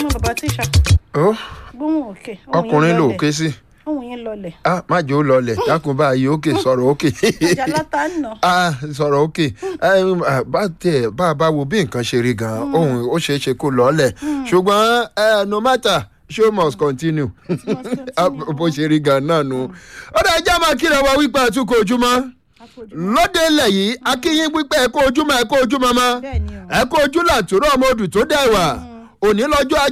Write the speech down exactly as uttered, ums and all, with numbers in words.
ọmọ bàbá tíṣà. ó gbóhùn òkè. ọkùnrin ló ké sí. ohun yẹn lọlẹ̀. ah má jẹ́ ó lọlẹ̀ dákun báyìí òkè sọ̀rọ̀ òkè. ọjà látà ń nà. ah sọ̀rọ̀ òkè bá tẹ̀ bá a bá wo bí nǹkan ṣe rí gan-an ohun ó ṣeé ṣe kó lọ́ọ̀lẹ̀ ṣùgbọ́n no matter show must continue bó ṣe rí gan-an náà nu. ó dá ẹjẹ́ máa kíra wa wípé àtúkọ̀ ojúmọ́ lóde ilẹ̀ yìí akínyín wípé ẹ kó ojúmọ́ ẹ kó ojúmọ́ mọ́ ẹ kó ojú làtúrọ̀ ọmọ odù tó dẹ̀ wà òní lọ́jọ́ ajé.